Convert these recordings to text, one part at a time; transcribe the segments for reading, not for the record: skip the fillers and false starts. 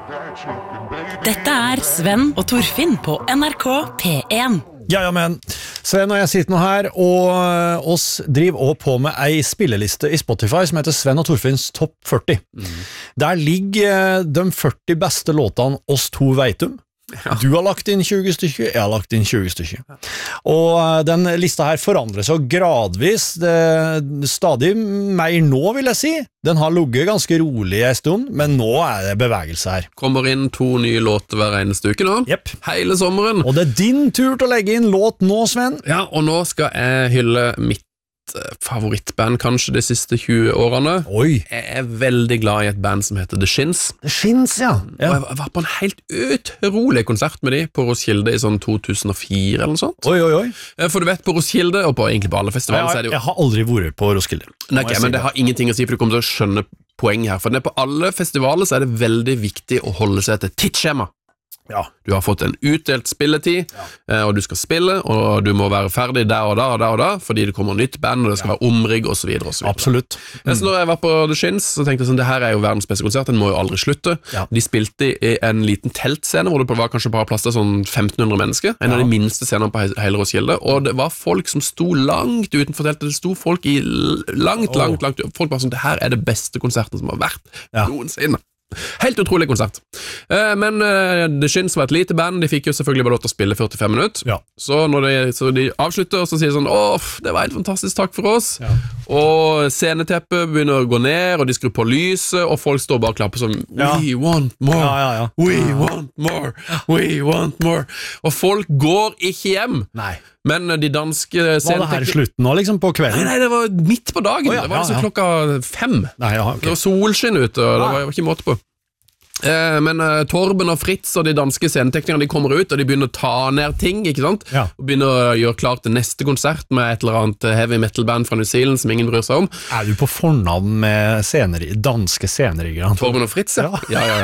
Dette Sven og Torfinn på NRK P1. Ja, men Sven og jeg sitter nå her, og oss driver også på med ei spilleliste i Spotify som heter Sven og Torfinns Topp 40. Der ligger de 40 beste låtene oss to vet om. Ja. Du har lagt inn 20 stykker, jeg har lagt inn 20 stykker. Og den lista her forandrer seg gradvis, stadig mer nå vil jeg si. Den har ligget ganske rolig en stund, men nå det bevegelse her. Kommer inn 2 nye låter hver eneste uke nå. Yep. Hele sommeren. Og det din tur til å legge inn låt nå, Sven. Ja, og nå skal jeg hylle mitt favorittband kanskje de siste 20 årene. Oi. Jeg veldig glad i et band som heter The Shins. The Shins, ja. Og jeg var på en helt utrolig konsert med de på Roskilde i sånn 2004 eller noe sånt. Oi. For du vet, på Roskilde og egentlig på alle festivaler så det jo... Jeg har aldri vært på Roskilde. Nei, okay, men det har ingenting å si, for du kommer til å skjønne poenget her. For på alle festivaler så det veldig viktig å holde seg til tidsskjema. Ja. Du har fått en utdelt spilletid, og du skal spille, og du må være ferdig der og da, fordi det kommer nytt band, og det skal være omrigg, og så videre, og så videre. Absolutt. Så når jeg var på The Shins, så tenkte jeg sånn, det her jo verdens beste konsert, den må jo aldri slutte. Ja. De spilte i en liten teltscene, hvor det var kanskje bare plass til sånn 1500 mennesker, en av de minste scenene på hele Roskilde, og det var folk som sto langt utenfor teltet, det sto folk i langt, folk var sånn, det her det beste konserten som har vært noensinne. Helt utrolig konsert. Men The Shins var et lite band. De fikk jo selvfølgelig bare lov til å spille 45 minutter. Ja. Så de avslutter, og så sier de sånn, det var helt fantastisk, takk for oss. Ja. Og sceneteppet begynner å gå ned, og de skrur på lyset, og folk står bare og klapper sånn, we want more, we want more, we want more. Og folk går ikke hjem. Nei. Men de danske Var det her slutten nå, liksom, på kvelden? Nei, det var midt på dagen. Det var liksom klokka 5. Nei, okay. Det var solskinn ute, og det var ikke måte på. Men Torben og Fritz og de danske sceneteknikerne, de kommer ut, og de begynner å ta ned ting, ikke sant? Ja. Og begynner å gjøre klart til neste konsert med et eller annet heavy metal band fra New Zealand som ingen bryr seg om. Du på fornavn med danske sceneriggere? Torben og Fritz, ja.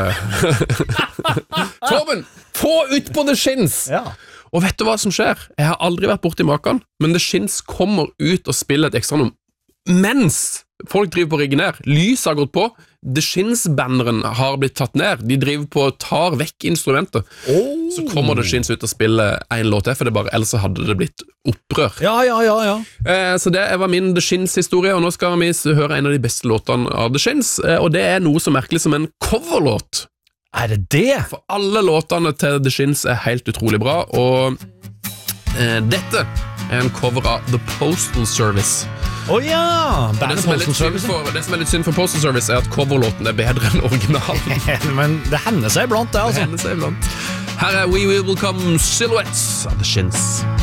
Torben, få ut på The Shins! Ja. Og vet du hva som skjer? Jeg har aldri vært borte i maken, men The Shins kommer ut og spiller et ekstra nummer mens folk driver på å rigge ned. Lys har gått på, The Shins-banneren har blitt tatt ned, de driver på og tar vekk instrumenter. Så kommer The Shins ut og spiller en låt til, for ellers hadde det blitt opprør. Ja. Så det var min The Shins-historie, og nå skal vi høre en av de beste låtene av The Shins, og det noe så merkelig som en coverlåt. Det det? For alle låtene til The Shins helt utrolig bra, og dette en cover av The Postal Service. Det som litt synd for Postal Service at coverlåten bedre enn originalen. Men det hender seg iblant, det altså. Det hender seg iblant. Her We Will Come Silhouettes av The Shins.